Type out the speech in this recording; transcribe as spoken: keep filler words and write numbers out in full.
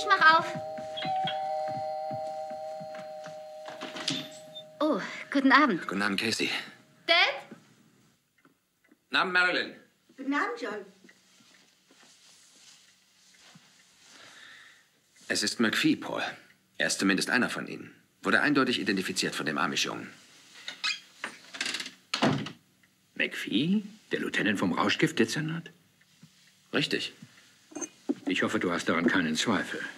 mach auf. Oh, guten Abend. Guten Abend, Casey. Dad? Guten Abend, Marilyn. Guten Abend, John. Es ist McPhee, Paul. Er ist zumindest einer von ihnen. Wurde eindeutig identifiziert von dem Amish-Jungen. McPhee? Der Lieutenant vom Rauschgiftdezernat? Richtig. Ich hoffe, du hast daran keinen Zweifel.